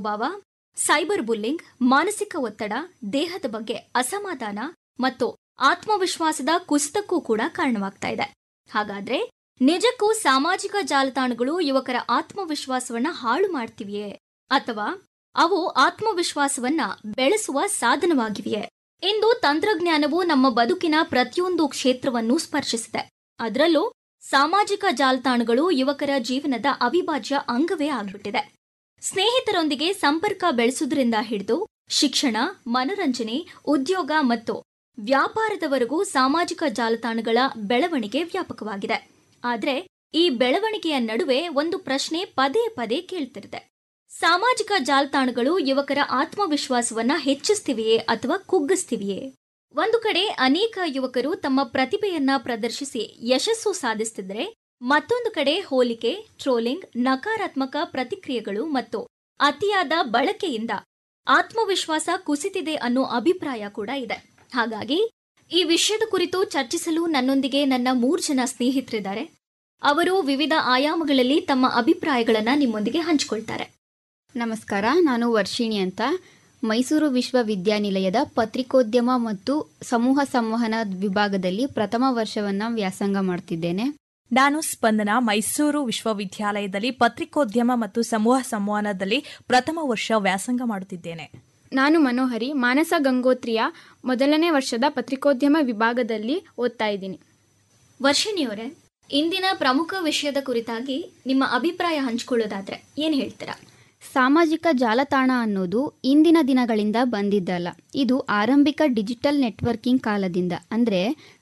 ವಾವಾ, cyber bullying, ಮಾನಸಿಕ ಒತ್ತಡ, ದೇಹದ ಬಗ್ಗೆ ಅಸಮಾಧಾನ ಮತ್ತು ಆತ್ಮವಿಶ್ವಾಸದ ಕುಸಿತಕ್ಕೂ ಕೂಡ ಕಾರಣವಾಗ್ತಾ ಇದೆ. ಹಾಗಾದ್ರೆ ನಿಜಕ್ಕೂ ಸಾಮಾಜಿಕ ಜಾಲತಾಣಗಳು ಯುವಕರ ಆತ್ಮವಿಶ್ವಾಸವನ್ನ ಹಾಳು ಮಾಡ್ತಿವೆಯೇ ಅಥವಾ ಅವು ಆತ್ಮವಿಶ್ವಾಸವನ್ನ ಬೆಳೆಸುವ ಸಾಧನವಾಗಿವೆಯೇ? ಇಂದು ತಂತ್ರಜ್ಞಾನವು ನಮ್ಮ ಬದುಕಿನ ಪ್ರತಿಯೊಂದು ಕ್ಷೇತ್ರವನ್ನು ಸ್ಪರ್ಶಿಸಿದೆ. ಅದರಲ್ಲೂ ಸಾಮಾಜಿಕ ಜಾಲತಾಣಗಳು ಯುವಕರ ಜೀವನದ ಅವಿಭಾಜ್ಯ ಅಂಗವೇ ಆಗ್ಬಿಟ್ಟಿದೆ. ಸ್ನೇಹಿತರೊಂದಿಗೆ ಸಂಪರ್ಕ ಬೆಳೆಸುವುದರಿಂದ ಹಿಡಿದು ಶಿಕ್ಷಣ, ಮನರಂಜನೆ, ಉದ್ಯೋಗ ಮತ್ತು ವ್ಯಾಪಾರದವರೆಗೂ ಸಾಮಾಜಿಕ ಜಾಲತಾಣಗಳ ಬೆಳವಣಿಗೆ ವ್ಯಾಪಕವಾಗಿದೆ. ಆದರೆ ಈ ಬೆಳವಣಿಗೆಯ ನಡುವೆ ಒಂದು ಪ್ರಶ್ನೆ ಪದೇ ಪದೇ ಕೇಳ್ತಿರುತ್ತೆ. ಸಾಮಾಜಿಕ ಜಾಲತಾಣಗಳು ಯುವಕರ ಆತ್ಮವಿಶ್ವಾಸವನ್ನ ಹೆಚ್ಚಿಸ್ತಿವೆಯೇ ಅಥವಾ ಕುಗ್ಗಿಸ್ತಿವೆಯೇ? ಒಂದು ಕಡೆ ಅನೇಕ ಯುವಕರು ತಮ್ಮ ಪ್ರತಿಭೆಯನ್ನ ಪ್ರದರ್ಶಿಸಿ ಯಶಸ್ಸು ಸಾಧಿಸುತ್ತಿದ್ದರೆ, ಮತ್ತೊಂದು ಕಡೆ ಹೋಲಿಕೆ, ಟ್ರೋಲಿಂಗ್, ನಕಾರಾತ್ಮಕ ಪ್ರತಿಕ್ರಿಯೆಗಳು ಮತ್ತು ಅತಿಯಾದ ಬಳಕೆಯಿಂದ ಆತ್ಮವಿಶ್ವಾಸ ಕುಸಿತಿದೆ ಅನ್ನೋ ಅಭಿಪ್ರಾಯ ಕೂಡ ಇದೆ. ಹಾಗಾಗಿ ಈ ವಿಷಯದ ಕುರಿತು ಚರ್ಚಿಸಲು ನನ್ನೊಂದಿಗೆ ನನ್ನ 3 ಜನ ಸ್ನೇಹಿತರಿದ್ದಾರೆ. ಅವರು ವಿವಿಧ ಆಯಾಮಗಳಲ್ಲಿ ತಮ್ಮ ಅಭಿಪ್ರಾಯಗಳನ್ನ ನಿಮ್ಮೊಂದಿಗೆ ಹಂಚಿಕೊಳ್ತಾರೆ. ನಮಸ್ಕಾರ, ನಾನು ವರ್ಷಿಣಿ ಅಂತ, ಮೈಸೂರು ವಿಶ್ವವಿದ್ಯಾನಿಲಯದ ಪತ್ರಿಕೋದ್ಯಮ ಮತ್ತು ಸಮೂಹ ಸಂವಹನ ವಿಭಾಗದಲ್ಲಿ ಪ್ರಥಮ ವರ್ಷವನ್ನ ವ್ಯಾಸಂಗ ಮಾಡ್ತಿದ್ದೇನೆ. ನಾನು ಸ್ಪಂದನ, ಮೈಸೂರು ವಿಶ್ವವಿದ್ಯಾಲಯದಲ್ಲಿ ಪತ್ರಿಕೋದ್ಯಮ ಮತ್ತು ಸಮೂಹ ಸಂವಹನದಲ್ಲಿ ಪ್ರಥಮ ವರ್ಷ ವ್ಯಾಸಂಗ ಮಾಡುತ್ತಿದ್ದೇನೆ. ನಾನು ಮನೋಹರಿ, ಮಾನಸ ಗಂಗೋತ್ರಿಯ ಮೊದಲನೇ ವರ್ಷದ ಪತ್ರಿಕೋದ್ಯಮ ವಿಭಾಗದಲ್ಲಿ ಓದ್ತಾ ಇದ್ದೀನಿ. ವರ್ಷಿಣಿಯವರೇ, ಇಂದಿನ ಪ್ರಮುಖ ವಿಷಯದ ಕುರಿತಾಗಿ ನಿಮ್ಮ ಅಭಿಪ್ರಾಯ ಹಂಚಿಕೊಳ್ಳೋದಾದ್ರೆ ಏನ್ ಹೇಳ್ತೀರಾ? ಸಾಮಾಜಿಕ ಜಾಲತಾಣ ಅನ್ನೋದು ಇಂದಿನ ದಿನಗಳಿಂದ ಬಂದಿದ್ದಲ್ಲ. ಇದು ಆರಂಭಿಕ ಡಿಜಿಟಲ್ ನೆಟ್ವರ್ಕಿಂಗ್ ಕಾಲದಿಂದ, ಅಂದರೆ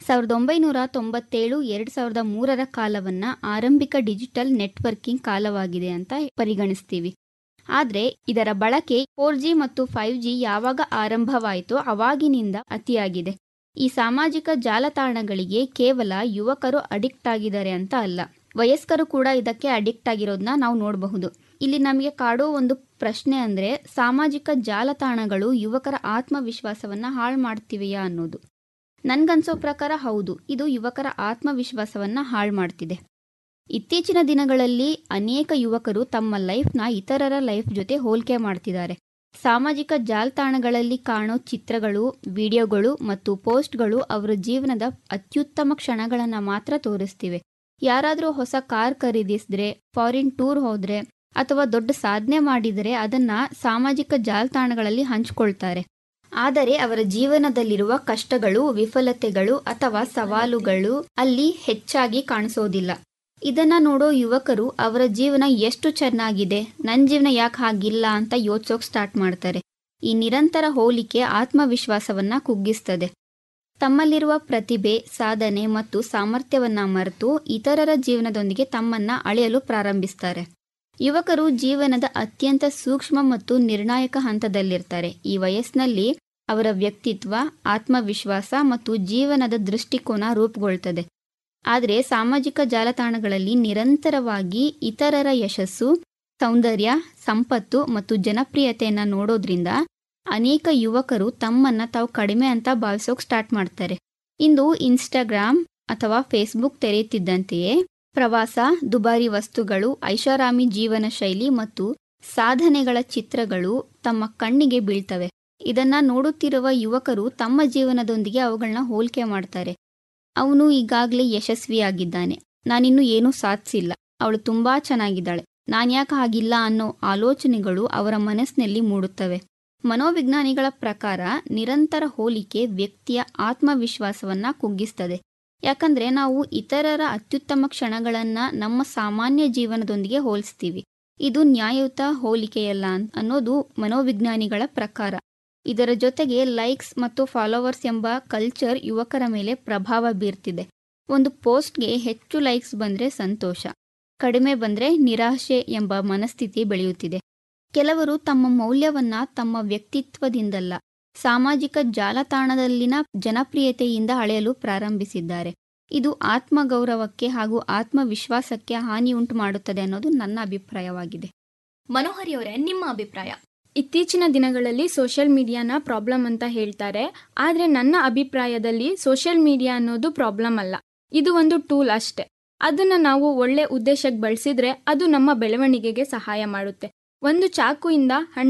1997 2003 ಕಾಲವನ್ನ ಆರಂಭಿಕ ಡಿಜಿಟಲ್ ನೆಟ್ವರ್ಕಿಂಗ್ ಕಾಲವಾಗಿದೆ ಅಂತ ಪರಿಗಣಿಸ್ತೀವಿ. ಆದರೆ ಇದರ ಬಳಕೆ 4G ಮತ್ತು 5G ಯಾವಾಗ ಆರಂಭವಾಯಿತೋ ಅವಾಗಿನಿಂದ ಅತಿಯಾಗಿದೆ. ಈ ಸಾಮಾಜಿಕ ಜಾಲತಾಣಗಳಿಗೆ ಕೇವಲ ಯುವಕರು ಅಡಿಕ್ಟ್ ಆಗಿದ್ದಾರೆ ಅಂತ ಅಲ್ಲ, ವಯಸ್ಕರು ಕೂಡ ಇದಕ್ಕೆ ಅಡಿಕ್ಟ್ ಆಗಿರೋದನ್ನ ನಾವು ನೋಡಬಹುದು. ಇಲ್ಲಿ ನಮಗೆ ಕಾಡೋ ಒಂದು ಪ್ರಶ್ನೆ ಅಂದರೆ, ಸಾಮಾಜಿಕ ಜಾಲತಾಣಗಳು ಯುವಕರ ಆತ್ಮವಿಶ್ವಾಸವನ್ನ ಹಾಳು ಮಾಡ್ತಿವೆಯಾ ಅನ್ನೋದು. ನನ್ಗನ್ಸೋ ಪ್ರಕಾರ ಹೌದು, ಇದು ಯುವಕರ ಆತ್ಮವಿಶ್ವಾಸವನ್ನ ಹಾಳು ಮಾಡ್ತಿದೆ. ಇತ್ತೀಚಿನ ದಿನಗಳಲ್ಲಿ ಅನೇಕ ಯುವಕರು ತಮ್ಮ ಲೈಫ್ನ ಇತರರ ಲೈಫ್ ಜೊತೆ ಹೋಲಿಕೆ ಮಾಡ್ತಿದ್ದಾರೆ. ಸಾಮಾಜಿಕ ಜಾಲತಾಣಗಳಲ್ಲಿ ಕಾಣೋ ಚಿತ್ರಗಳು, ವಿಡಿಯೋಗಳು ಮತ್ತು ಪೋಸ್ಟ್ಗಳು ಅವರ ಜೀವನದ ಅತ್ಯುತ್ತಮ ಕ್ಷಣಗಳನ್ನು ಮಾತ್ರ ತೋರಿಸ್ತಿವೆ. ಯಾರಾದರೂ ಹೊಸ ಕಾರ್ ಖರೀದಿಸಿದ್ರೆ, ಫಾರಿನ್ ಟೂರ್ ಹೋದ್ರೆ ಅಥವಾ ದೊಡ್ಡ ಸಾಧನೆ ಮಾಡಿದರೆ ಅದನ್ನ ಸಾಮಾಜಿಕ ಜಾಲತಾಣಗಳಲ್ಲಿ ಹಂಚಿಕೊಳ್ತಾರೆ. ಆದರೆ ಅವರ ಜೀವನದಲ್ಲಿರುವ ಕಷ್ಟಗಳು, ವಿಫಲತೆಗಳು ಅಥವಾ ಸವಾಲುಗಳು ಅಲ್ಲಿ ಹೆಚ್ಚಾಗಿ ಕಾಣಿಸೋದಿಲ್ಲ. ಇದನ್ನ ನೋಡೋ ಯುವಕರು ಅವರ ಜೀವನ ಎಷ್ಟು ಚೆನ್ನಾಗಿದೆ, ನನ್ನ ಜೀವನ ಯಾಕೆ ಹಾಗಿಲ್ಲ ಅಂತ ಯೋಚಿಸೋಕೆ ಸ್ಟಾರ್ಟ್ ಮಾಡ್ತಾರೆ. ಈ ನಿರಂತರ ಹೋಲಿಕೆ ಆತ್ಮವಿಶ್ವಾಸವನ್ನ ಕುಗ್ಗಿಸ್ತದೆ. ತಮ್ಮಲ್ಲಿರುವ ಪ್ರತಿಭೆ, ಸಾಧನೆ ಮತ್ತು ಸಾಮರ್ಥ್ಯವನ್ನ ಮರೆತು ಇತರರ ಜೀವನದೊಂದಿಗೆ ತಮ್ಮನ್ನ ಅಳೆಯಲು ಪ್ರಾರಂಭಿಸ್ತಾರೆ. ಯುವಕರು ಜೀವನದ ಅತ್ಯಂತ ಸೂಕ್ಷ್ಮ ಮತ್ತು ನಿರ್ಣಾಯಕ ಹಂತದಲ್ಲಿರ್ತಾರೆ. ಈ ವಯಸ್ಸಿನಲ್ಲಿ ಅವರ ವ್ಯಕ್ತಿತ್ವ, ಆತ್ಮವಿಶ್ವಾಸ ಮತ್ತು ಜೀವನದ ದೃಷ್ಟಿಕೋನ ರೂಪುಗೊಳ್ತದೆ. ಆದರೆ ಸಾಮಾಜಿಕ ಜಾಲತಾಣಗಳಲ್ಲಿ ನಿರಂತರವಾಗಿ ಇತರರ ಯಶಸ್ಸು, ಸೌಂದರ್ಯ, ಸಂಪತ್ತು ಮತ್ತು ಜನಪ್ರಿಯತೆಯನ್ನು ನೋಡೋದ್ರಿಂದ ಅನೇಕ ಯುವಕರು ತಮ್ಮನ್ನ ತಾವು ಕಡಿಮೆ ಅಂತ ಭಾವಿಸೋಕೆ ಸ್ಟಾರ್ಟ್ ಮಾಡ್ತಾರೆ. ಇಂದು ಇನ್ಸ್ಟಾಗ್ರಾಮ್ ಅಥವಾ ಫೇಸ್ಬುಕ್ ತೆರೆಯುತ್ತಿದ್ದಂತೆಯೇ ಪ್ರವಾಸ, ದುಬಾರಿ ವಸ್ತುಗಳು, ಐಷಾರಾಮಿ ಜೀವನ ಶೈಲಿ ಮತ್ತು ಸಾಧನೆಗಳ ಚಿತ್ರಗಳು ತಮ್ಮ ಕಣ್ಣಿಗೆ ಬೀಳ್ತವೆ. ಇದನ್ನ ನೋಡುತ್ತಿರುವ ಯುವಕರು ತಮ್ಮ ಜೀವನದೊಂದಿಗೆ ಅವುಗಳನ್ನ ಹೋಲಿಕೆ ಮಾಡ್ತಾರೆ. ಅವನು ಈಗಾಗಲೇ ಯಶಸ್ವಿಯಾಗಿದ್ದಾನೆ, ನಾನಿನ್ನೂ ಏನೂ ಸಾಧಿಸಿಲ್ಲ, ಅವಳು ತುಂಬಾ ಚೆನ್ನಾಗಿದ್ದಾಳೆ, ನಾನ್ಯಾಕೆ ಹಾಗಿಲ್ಲ ಅನ್ನೋ ಆಲೋಚನೆಗಳು ಅವರ ಮನಸ್ಸಿನಲ್ಲಿ ಮೂಡುತ್ತವೆ. ಮನೋವಿಜ್ಞಾನಿಗಳ ಪ್ರಕಾರ ನಿರಂತರ ಹೋಲಿಕೆ ವ್ಯಕ್ತಿಯ ಆತ್ಮವಿಶ್ವಾಸವನ್ನ ಕುಗ್ಗಿಸ್ತದೆ. ಯಾಕಂದ್ರೆ ನಾವು ಇತರರ ಅತ್ಯುತ್ತಮ ಕ್ಷಣಗಳನ್ನ ನಮ್ಮ ಸಾಮಾನ್ಯ ಜೀವನದೊಂದಿಗೆ ಹೋಲಿಸ್ತೀವಿ. ಇದು ನ್ಯಾಯಯುತ ಹೋಲಿಕೆಯಲ್ಲ ಅನ್ನೋದು ಮನೋವಿಜ್ಞಾನಿಗಳ ಪ್ರಕಾರ. ಇದರ ಜೊತೆಗೆ ಲೈಕ್ಸ್ ಮತ್ತು ಫಾಲೋವರ್ಸ್ ಎಂಬ ಕಲ್ಚರ್ ಯುವಕರ ಮೇಲೆ ಪ್ರಭಾವ ಬೀರ್ತಿದೆ. ಒಂದು ಪೋಸ್ಟ್ಗೆ ಹೆಚ್ಚು ಲೈಕ್ಸ್ ಬಂದ್ರೆ ಸಂತೋಷ, ಕಡಿಮೆ ಬಂದ್ರೆ ನಿರಾಶೆ ಎಂಬ ಮನಸ್ಥಿತಿ ಬೆಳೆಯುತ್ತಿದೆ. ಕೆಲವರು ತಮ್ಮ ಮೌಲ್ಯವನ್ನ ತಮ್ಮ ವ್ಯಕ್ತಿತ್ವದಿಂದಲ್ಲ, ಸಾಮಾಜಿಕ ಜಾಲತಾಣದಲ್ಲಿನ ಜನಪ್ರಿಯತೆಯಿಂದ ಅಳೆಯಲು ಪ್ರಾರಂಭಿಸಿದ್ದಾರೆ. ಇದು ಆತ್ಮಗೌರವಕ್ಕೆ ಹಾಗೂ ಆತ್ಮವಿಶ್ವಾಸಕ್ಕೆ ಹಾನಿ ಉಂಟು ಮಾಡುತ್ತದೆ ಅನ್ನೋದು ನನ್ನ ಅಭಿಪ್ರಾಯವಾಗಿದೆ. ಮನೋಹರಿ ಅವರೇ, ನಿಮ್ಮ ಅಭಿಪ್ರಾಯ? ಇತ್ತೀಚಿನ ದಿನಗಳಲ್ಲಿ ಸೋಷಿಯಲ್ ಮೀಡಿಯಾನ ಪ್ರಾಬ್ಲಮ್ ಅಂತ ಹೇಳ್ತಾರೆ. ಆದರೆ ನನ್ನ ಅಭಿಪ್ರಾಯದಲ್ಲಿ ಸೋಷಿಯಲ್ ಮೀಡಿಯಾ ಅನ್ನೋದು ಪ್ರಾಬ್ಲಮ್ ಅಲ್ಲ, ಇದು ಒಂದು ಟೂಲ್ ಅಷ್ಟೆ. ಅದನ್ನು ನಾವು ಒಳ್ಳೆ ಉದ್ದೇಶಕ್ಕೆ ಬಳಸಿದ್ರೆ ಅದು ನಮ್ಮ ಬೆಳವಣಿಗೆಗೆ ಸಹಾಯ ಮಾಡುತ್ತೆ. ಒಂದು ಚಾಕುಯಿಂದ